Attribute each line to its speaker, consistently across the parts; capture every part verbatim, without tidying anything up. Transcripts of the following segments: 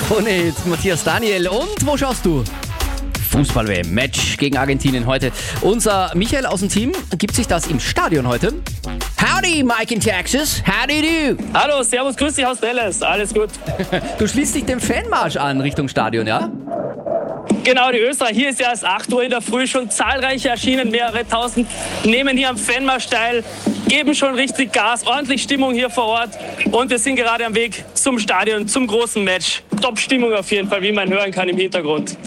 Speaker 1: Krone, Matthias Daniel. Und wo schaust du? Fußball-W M-Match gegen Argentinien heute. Unser Michael aus dem Team gibt sich das im Stadion heute. Howdy, Mike in Texas. How do you do?
Speaker 2: Hallo, servus, grüß dich aus Dallas. Alles gut.
Speaker 1: Du schließt dich dem Fanmarsch an Richtung Stadion, ja?
Speaker 2: Genau, die Österreicher. Hier ist ja erst acht Uhr in der Früh schon zahlreiche erschienen, mehrere tausend, nehmen hier am Fanmarsch teil, geben schon richtig Gas, ordentlich Stimmung hier vor Ort und wir sind gerade am Weg zum Stadion, zum großen Match. Top-Stimmung auf jeden Fall, wie man hören kann im Hintergrund.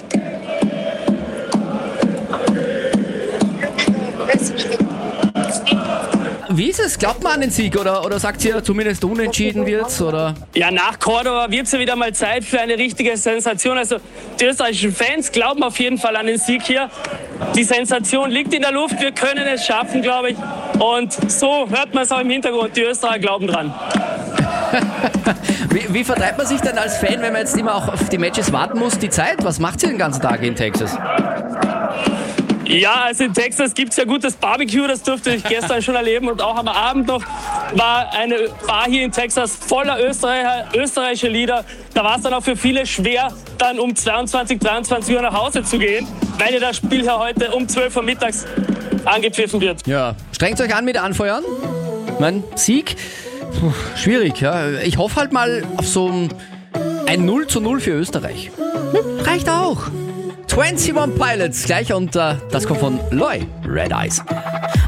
Speaker 1: Wie ist es? Glaubt man an den Sieg oder, oder sagt ihr zumindest unentschieden wird's? Oder?
Speaker 2: Ja, nach Cordoba wird es ja wieder mal Zeit für eine richtige Sensation. Also die österreichischen Fans glauben auf jeden Fall an den Sieg hier. Die Sensation liegt in der Luft, wir können es schaffen, glaube ich. Und so hört man es auch im Hintergrund, die Österreicher glauben dran.
Speaker 1: wie, wie vertreibt man sich denn als Fan, wenn man jetzt immer auch auf die Matches warten muss, die Zeit? Was macht ihr den ganzen Tag in Texas?
Speaker 2: Ja, also in Texas gibt es ja gutes Barbecue, das durfte ich gestern schon erleben. Und auch am Abend noch war eine Bar hier in Texas voller Österreicher, österreichische Lieder. Da war es dann auch für viele schwer, dann um zweiundzwanzig, dreiundzwanzig Uhr nach Hause zu gehen, weil ja das Spiel ja heute um zwölf Uhr mittags angepfiffen wird.
Speaker 1: Ja, strengt euch an mit Anfeuern. Mein Sieg, puh, schwierig. Ja. Ich hoffe halt mal auf so ein, ein null zu null für Österreich. Hm, reicht auch. einundzwanzig Pilots gleich und uh, das kommt von Loy, Red Eyes.